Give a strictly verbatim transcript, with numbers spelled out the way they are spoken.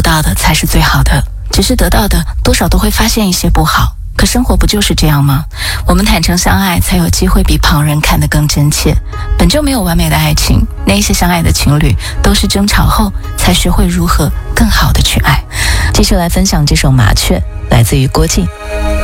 到的才是最好的，只是得到的多少都会发现一些不好。可生活不就是这样吗？我们坦诚相爱，才有机会比旁人看得更真切。本就没有完美的爱情，那一些相爱的情侣都是争吵后才学会如何更好的去爱。 继续来分享这首《麻雀》，来自于郭靖。